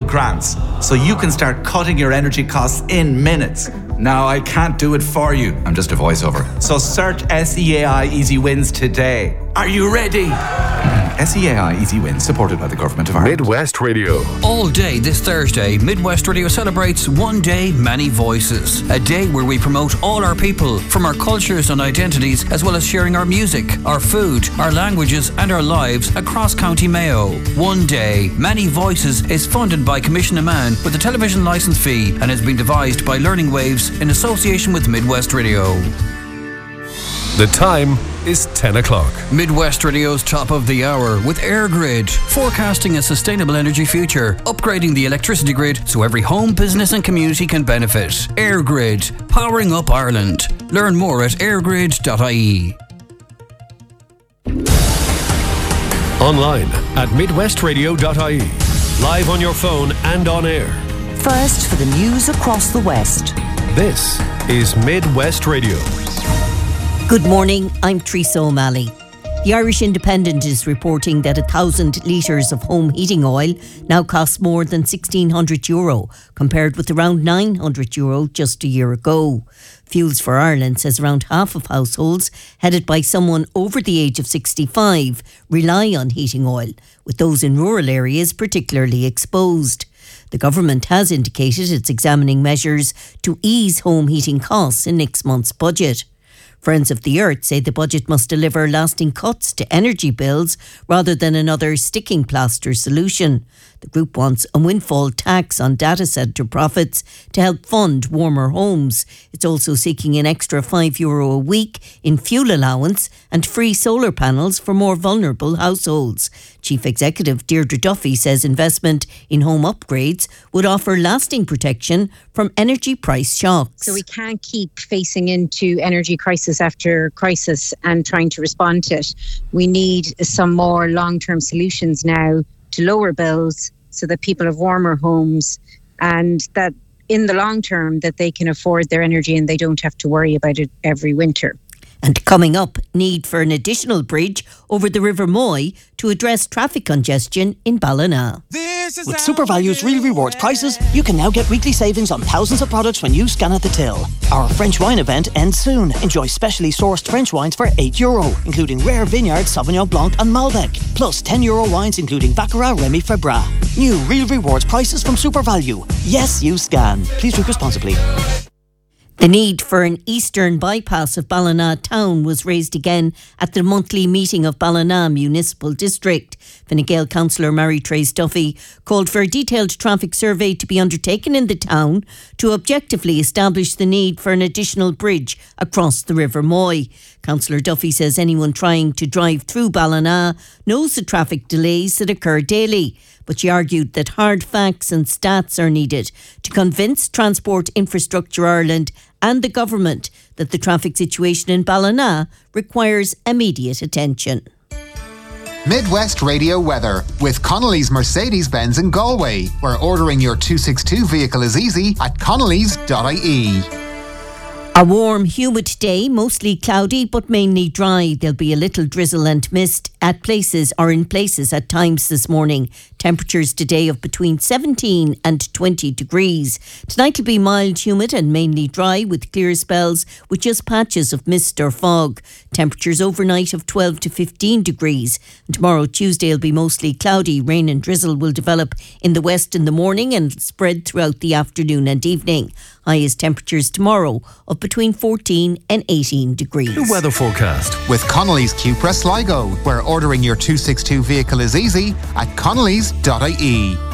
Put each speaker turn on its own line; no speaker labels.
grants, so you can start cutting your energy costs in minutes. Now, I can't do it for you. I'm just a voiceover. So search SEAI Easy Wins today. Are you ready? SEAI Easy Wins, supported by the Government of Ireland.
Midwest Radio.
All day this Thursday, Midwest Radio celebrates One Day, Many Voices. A day where we promote all our people, from our cultures and identities, as well as sharing our music, our food, our languages and our lives across County Mayo. One Day, Many Voices is funded by Commission Man with a television licence fee and has been devised by Learning Waves in association with Midwest Radio.
The time is 10 o'clock.
Midwest Radio's top of the hour with EirGrid, forecasting a sustainable energy future, upgrading the electricity grid so every home, business and community can benefit. EirGrid, powering up Ireland. Learn more at eirgrid.ie.
Online at midwestradio.ie. Live on your phone and on air.
First for the news across the West.
This is Midwest Radio.
Good morning, I'm Teresa O'Malley. The Irish Independent is reporting that 1,000 litres of home heating oil now costs more than €1,600, compared with around €900 just a year ago. Fuels for Ireland says around half of households headed by someone over the age of 65 rely on heating oil, with those in rural areas particularly exposed. The government has indicated it's examining measures to ease home heating costs in next month's budget. Friends of the Earth say the budget must deliver lasting cuts to energy bills rather than another sticking plaster solution. The group wants a windfall tax on data centre profits to help fund warmer homes. It's also seeking an extra €5 a week in fuel allowance and free solar panels for more vulnerable households. Chief Executive Deirdre Duffy says investment in home upgrades would offer lasting protection from energy price shocks.
So we can't keep facing into energy crisis after crisis and trying to respond to it. We need some more long-term solutions now to lower bills so that people have warmer homes, and that in the long term that they can afford their energy and they don't have to worry about it every winter.
And coming up, need for an additional bridge over the River Moy to address traffic congestion in Ballina.
With SuperValue's Real Rewards prices, you can now get weekly savings on thousands of products when you scan at the till. Our French wine event ends soon. Enjoy specially sourced French wines for €8, including rare vineyard Sauvignon Blanc and Malbec, plus €10 wines including Baccarat Remy Febra. New Real Rewards prices from SuperValue. Yes, you scan. Please drink responsibly.
The need for an eastern bypass of Ballina town was raised again at the monthly meeting of Ballina Municipal District. Fine Gael Councillor Mary-Trace Duffy called for a detailed traffic survey to be undertaken in the town to objectively establish the need for an additional bridge across the River Moy. Councillor Duffy says anyone trying to drive through Ballina knows the traffic delays that occur daily. But she argued that hard facts and stats are needed to convince Transport Infrastructure Ireland and the government that the traffic situation in Ballina requires immediate attention.
Midwest Radio weather with Connolly's Mercedes-Benz in Galway, where ordering your 262 vehicle is easy at connolly's.ie.
A warm, humid day, mostly cloudy but mainly dry. There'll be a little drizzle and mist in places at times this morning. Temperatures today of between 17 and 20 degrees. Tonight will be mild, humid and mainly dry with clear spells with just patches of mist or fog. Temperatures overnight of 12 to 15 degrees. And tomorrow, Tuesday, will be mostly cloudy. Rain and drizzle will develop in the west in the morning and spread throughout the afternoon and evening. Highest temperatures tomorrow of between 14 and 18 degrees.
The weather forecast
with Connolly's Cupra Sligo, where ordering your 262 vehicle is easy at connolly's.ie.